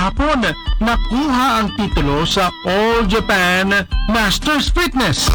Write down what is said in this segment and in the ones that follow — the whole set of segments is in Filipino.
kahapon nakuha ang titulo sa All Japan Masters Fitness.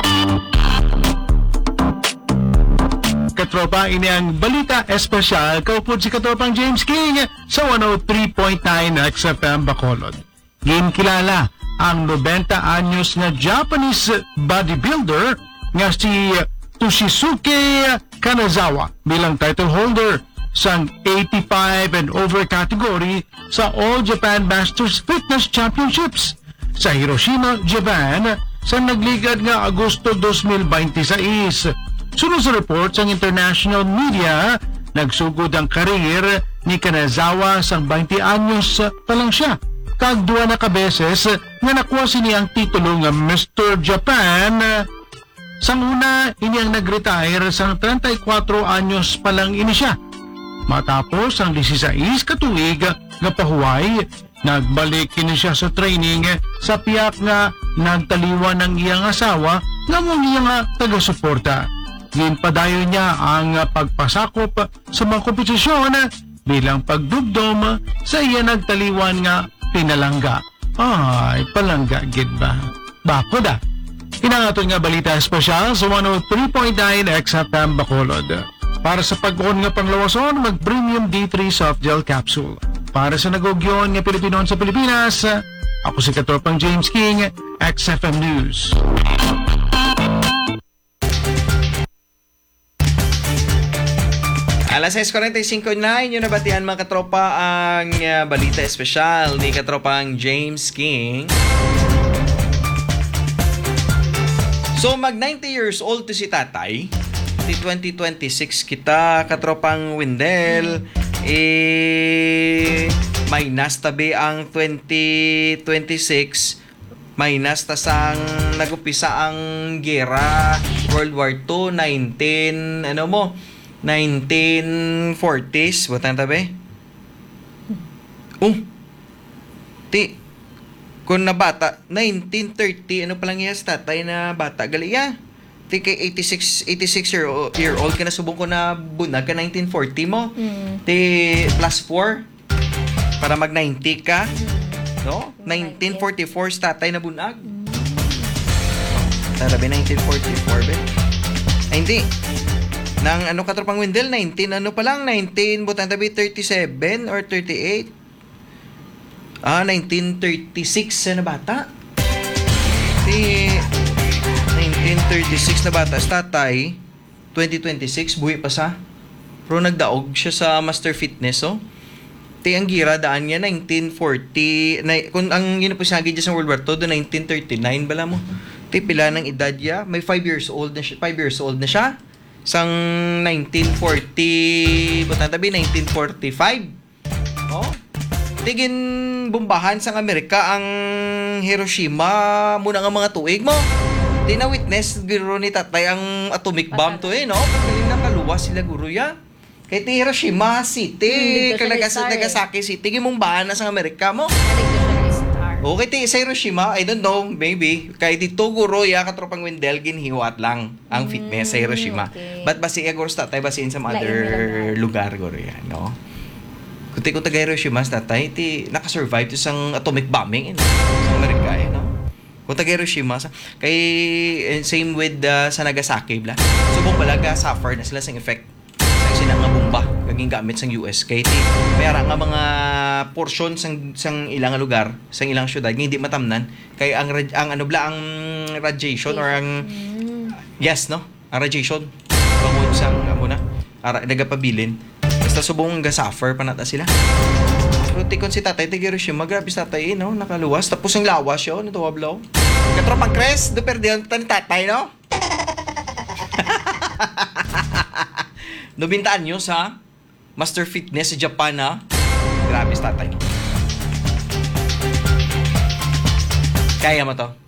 Katropa, ini ang balita espesyal kaupod si katropang James King sa 103.9 XFM Bacolod. Ginkilala ang 90 anyos na Japanese bodybuilder nga si Toshisuke Kanazawa bilang title holder sa 85 and over category sa All Japan Masters Fitness Championships sa Hiroshima, Japan sa nagligad nga Agosto 2026. Sunod sa reports ang international media, nagsugod ang karir ni Kanazawa sa 20 anyos pa lang siya. Kagduwa na kabeses nga nakuha siniyang titulo nga Mr. Japan. Sang una, ini ang nag-retire sa 34 anyos pa lang ini siya. Matapos ang 16 katuig nga pahuway, nagbalik kini siya sa training sa piyak nga nagtaliwan ng iyang asawa nga mong iyang taga-suporta. Ginpadayon niya ang pagpasakop sa mga kompetisyon bilang pagdugdom sa iya nagtaliwan nga pinalangga. Ay, palangga gid ba? Bako da. Inangaton nga balita espesyal sa 103.9 XFM Bacolod. Para sa pag-on nga panglawason, mag-Premium D3 Soft Gel Capsule. Para sa nagugyon nga Pilipinoon sa Pilipinas, ako si katropang James King, XFM News. Alas 6:45 yung nabatian mga katropa ang balita espesyal ni katropang James King. So mag 90 years old to si tatay. 2026 kita katropang Wendell. May nastabi ang 2026. May nastasang nagupisa ang gera World War II 1940s, butang tabi. Kung na bata, 1930, ano pa lang yan sa tatay na bata, galiya. Ti kay 86 year old ka na subong ko na bunag ka 1940 mo. Ti plus 4 para mag 90 ka. No? 1944 sa tatay na bunag. Tarabi 1944 be. Ay hindi. Nang ano katropang Wendell, 19 butang tabi 37 or 38. 1936 na bata. 1936 na bata sa tatay, 2026 buhi pa sa. Pero nagdaog siya sa Master Fitness, oh. Ang gira daan niya 1940, kung ang ginapusagi diya sa World War II, 1939 bala mo. Pila ng edad niya, may 5 years old na siya. Sang 1940, butang tabi 1945. Oh. Tigin bombahan sang Amerika ang Hiroshima muna nga mga tuig mo. Di na witness guro ni tatay ang atomic bomb to no? Pagkaling nakaluwas sila guro ya. Kaya ti Hiroshima City, Nagasaki City, gimumbahan na sang Amerika mo. Okay, ti sa Hiroshima, I don't know, maybe. Kaya dito guro ya katropang Wendell ginhiwat lang ang fitness sa Hiroshima. Okay. But basi guro sa tatay basi in some other lugar guro ya, no? Kuti ko taga Hiroshima sa tatay, ti nakasurvive to sang atomic bombing sa Amerika, no? Kung taga Hiroshima, kay same with sa Nagasaki, bla. Subong balaga, suffer na sila sang effect sa sinang nga bomba, kaging gamit sang US. Kaya ti, mayara nga mga portion sang ilang lugar, sang ilang syudad, nga hindi matamnan, kay ang radiation or ang, yes, no? Ang radiation, bangod sang, muna, nagapabilin. Basta subong ga-suffer pa nata sila. Pero tikon si tatay, taga Hiroshima, grabe si tatay, no? Nakaluwas. Tapos ang lawas yun, natuwablaw. Katropang Cres, do perdihan ta ni tatay, no? 90 anyos, ha? Master Fitness sa Japan, ha? Grabe si tatay. Kaya mo to?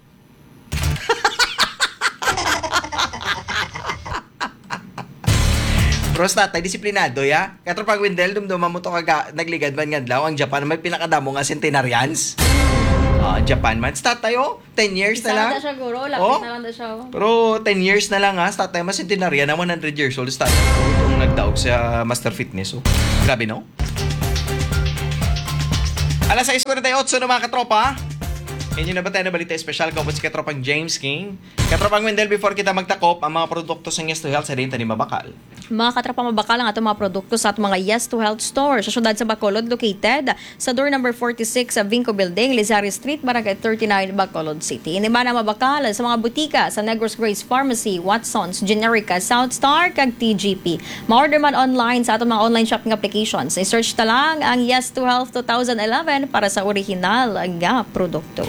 Pero sa tatay, disiplinado, ya? Katropang Wendell, dumduma mo to nagligad man nga daw ang Japan, may pinakadamo nga centenarians. Japan man. Sa tatay, 10 years na lang. Isa siya, guro. Lapit na lang na siya. Pero 10 years na lang, ha? Sa tatay, mas centenarian na 100 years old. Sa tatay, itong nagdaog sa Master Fitness, Grabe, no? Alas 6:48 na mga katropa. Inyo na ba tayo na balita espesyal ko po si Katropang James King? Katropang Wendell, before kita magtakop, ang mga produkto sa Yes to Health sa Dinta ni Mabakal. Mga katropang mabakal ang atong mga produkto sa atong mga Yes to Health store sa syudad sa Bacolod, located sa door number 46 sa Vinco Building, Lizario Street, Barangay 39, Bacolod City. Inimba na mabakal sa mga butika sa Negros Grace Pharmacy, Watson's, Generica, South Star, kag TGP. Ma-order man online sa atong mga online shopping applications. I-search ta lang ang Yes to Health 2011 para sa original nga produkto.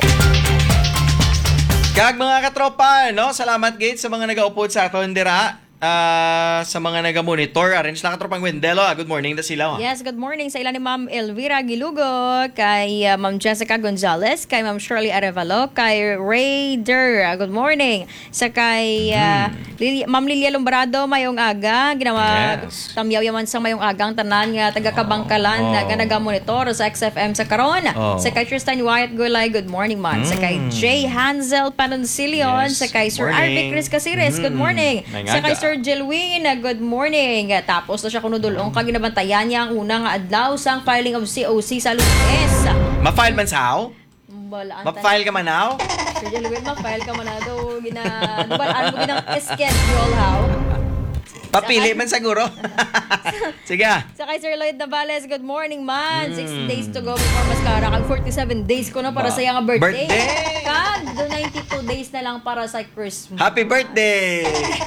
Kag mga katropa, no? Salamat gate sa mga nag-aupod sa aton dira. Sa mga naga-monitor, arrange lang Katropang Wendelo. Good morning na sila. Yes, good morning sa ilan ni Ma'am Elvira Gilugo, kay Ma'am Jessica Gonzalez, kay Ma'am Shirley Arevalo, kay Raider. Good morning. Sa kay Ma'am Lilia Lombrado, mayong aga. Ginawa tamyaw yaman sa mayong agang tanan nga taga-Kabangkalan na naga-monitor sa XFM sa karon. Sa kay Tristan Wyatt Gulay, good morning man. Sa kay Jay Hansel Panoncilion, sa kay Sir Arvic Chris Casires, good morning. Sa kay Sir Jelwin, good morning. Tapos na siya kunudulong kag ginabantayan niya ang unang adlaw sang filing of COC sa Lunes. Ma-file man sao? Ma-file ka man now? Sir Jelwin, ma-file ka man na daw. Dubalaan mo ginang schedule how? Papili man siguro. Sige. Sa kay Sir Lloyd Navales, good morning man. 6 days to go before mascara. Kag 47 days ko na para sa iyang birthday. Kag 92 days na lang para sa Christmas. Happy birthday!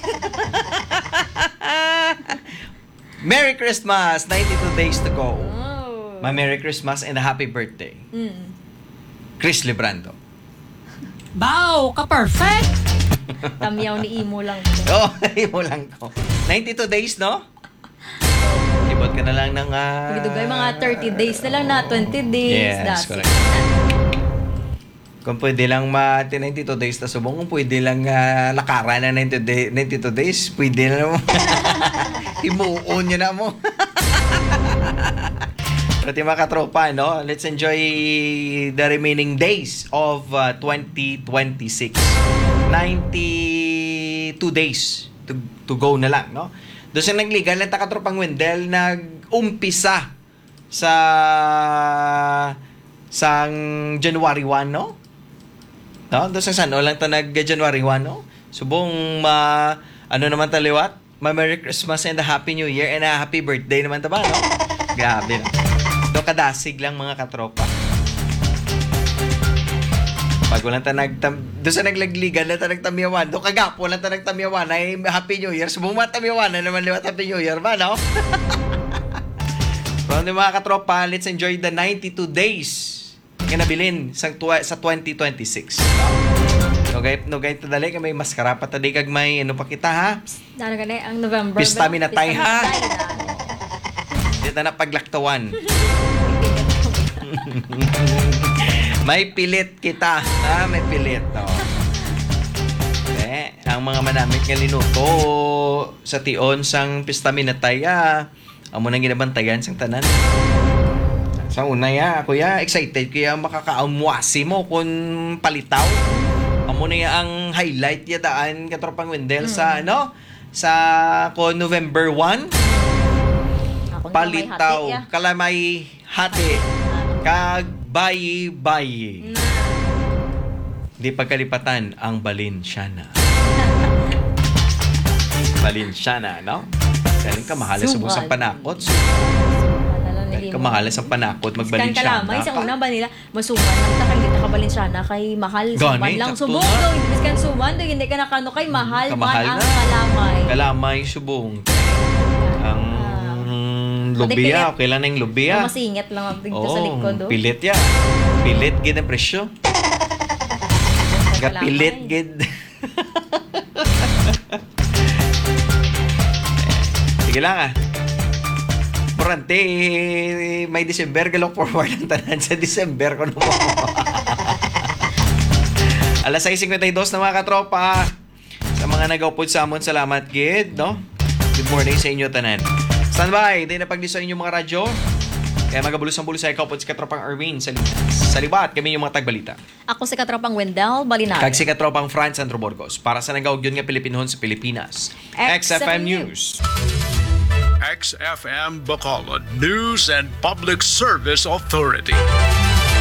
Merry Christmas! 92 days to go. Oh. Merry Christmas and a happy birthday. Chris Librando. Bow! Ka-perfect! Tamyaw ni Imo lang. Imo lang ko. 92 days, no? Ibot ka na lang ng... Pagdugay mga 30 days na lang na, 20 days. Yes, correct. Kung pwede lang 92 days na subong, kung pwede lang lakaran na 92 days, pwede na mo. Imuon nyo na mo. Pero mga katropa, no? Let's enjoy the remaining days of 2026. 92 days to go na lang, no? Doon sa nagligal ng Katropang Wendell, nag-umpisa sang January 1, no? Doon sa Sano lang ito nag-January 1, no? Subong ano naman taliwat? Merry Christmas and a Happy New Year and a Happy Birthday naman ito ba, no? Grabe, no? Doon kadasig lang mga katropa. Pag walang doon sa naglagligan na nagtamiyawan, doon kagapo lang nagtamiyawan ay Happy New Year. Subong matamiyawan na naman liwat Happy New Year ba, no? Pero mga katropa, let's enjoy the 92 days nga nabilin sa 2026. No gay tadali kay may maskara pa tadi kag may ano pa kita ha. Dara gani ang November. Pista minatay ha. Dito na paglaktawan. May pilit kita. May pilit. No? Ang mga manamit nga linuto sa tion sang pista minatay amo nang ginabantayan sang tanan. Sa una kuya, excited kaya makakaamwasi mo kung palitaw. Amo na ang highlight daan Katropang Wendell sa sa November 1. Palitaw, kalamay hati, kag bayi. Di pagkalipatan ang Balenciana. Balenciana, no? Galing ka mahalas sa busang panakot. Galing ka mahalas sa panakot mag-Balenciana. Kalamay, sa una ba nila, masuman lang ta kay ka Balenciana kay mahal. Suman lang subong daw, hindi ka suman daw, hindi ka nakano kay mahal man ang kalamay. Kalamay subong. Ang lubia, okay lang na yung lubia. Masingit lang ang tigto sa likod. Pilit ya. Pilit gid ang presyo. Pilit gid. Sige lang Morante, may December, galok forward ang tanan sa December ko naman. Alas 6:52 na mga katropa. Sa mga nag-upod sa amon, salamat gid, no? Good morning sa inyo tanan. Standby, di na pagdiso inyong mga radyo. Kaya magabulos-bulos sa ikaw po si Katropang Erwin sa libat. Kami yung mga tagbalita. Ako si Katropang Wendell Balinaga. Kag si Katropang Franz Andro Burgos. Para sa nagawag yun nga Pilipinhon sa Pilipinas. XFM News. XFM Bacolod News and Public Service Authority.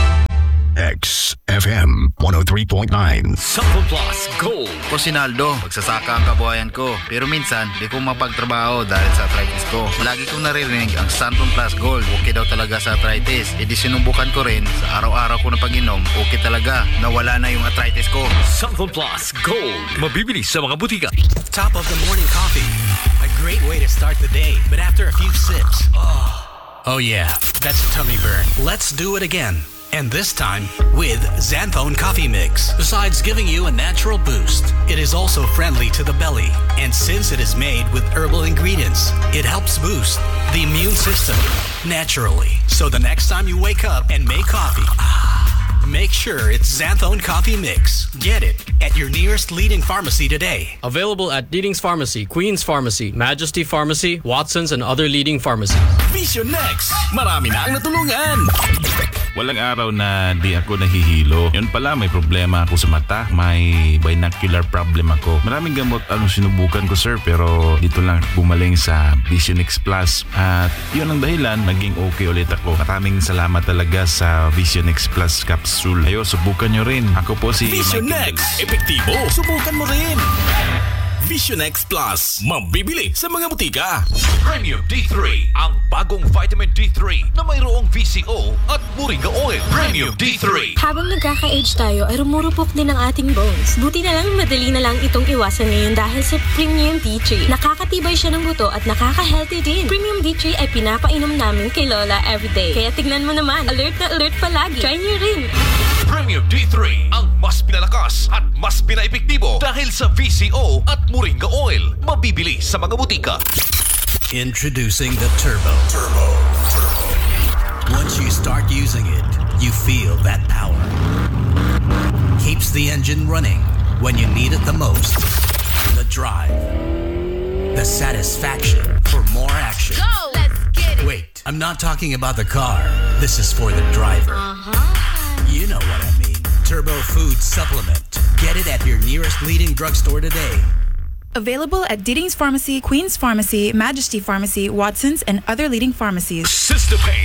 Mix FM 103.9. Sample Plus Gold. Ako si Naldo, magsasaka ang kabuhayan ko. Pero minsan, di ko mapagtrabaho dahil sa arthritis ko. Lagi kong naririnig ang Santon Plus Gold. Okay daw talaga sa arthritis. E di sinubukan ko rin, sa araw-araw ko na pag-inom, okay talaga. Nawala na yung arthritis ko. Sample Plus Gold. Mabibili sa mga butika. Top of the morning coffee. A great way to start the day. But after a few sips, oh yeah, that's a tummy burn. Let's do it again. And this time with Xanthone Coffee Mix. Besides giving you a natural boost, it is also friendly to the belly. And since it is made with herbal ingredients, it helps boost the immune system naturally. So the next time you wake up and make coffee, make sure it's Xanthone Coffee Mix. Get it at your nearest leading pharmacy today. Available at Leading's Pharmacy, Queen's Pharmacy, Majesty Pharmacy, Watson's, and other leading pharmacies. Vision Next! Marami na ang natulungan! Walang araw na di ako nahihilo. Yun pala, may problema ako sa mata. May binocular problem ako. Maraming gamot ang sinubukan ko, sir, pero dito lang bumaling sa Vision X Plus. At yun ang dahilan, naging okay ulit ako. Maraming salamat talaga sa Vision X Plus capsule. Ayo, subukan nyo rin. Ako po si Vision Michael Next! Epektibo! Subukan mo rin! Vision X Plus. Mabibili sa mga butika. Premium D3. Ang bagong vitamin D3 na mayroong VCO at Moringa Oil. Premium D3. Habang nagkaka-age tayo ay rumurupok din ang ating bones. Buti na lang madali na lang itong iwasan ngayon dahil sa Premium D3. Nakakatibay siya ng buto at nakaka-healthy din. Premium D3 ay pinapainom namin kay Lola everyday. Kaya tignan mo naman, alert na alert palagi. Try niyo rin. Premium D3. Ang mas pinalakas at mas pinaepektibo dahil sa VCO at Moringa Oil. Mabibili sa mga butika. Introducing the Turbo. Once you start using it, you feel that power. Keeps the engine running when you need it the most. The drive. The satisfaction for more action. Go! Let's get it! Wait, I'm not talking about the car. This is for the driver. You know what I mean. Turbo Food Supplement. Get it at your nearest leading drugstore today. Available at Leading's Pharmacy, Queen's Pharmacy, Majesty Pharmacy, Watson's, and other leading pharmacies. Sister Pay